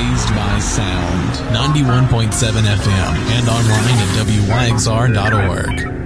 Raised by Sound. 91.7 FM and online at WYXR.org.